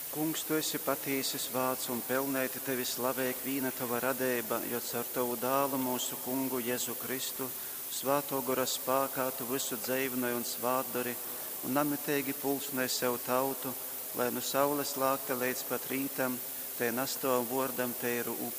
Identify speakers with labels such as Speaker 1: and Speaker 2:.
Speaker 1: Kungs, tu esi patiesas vārds un pelnēti tevi slavēk vīna tava radība, jo caur tavu dālu mūsu kungu Jēzu Kristu, svāto gora spākā tu visu dzīvinoji un svātdori, un namitēgi pulsnoji sev tautu, lai no saules lākta līdz pat rītam, te nasto vordam teiru upi.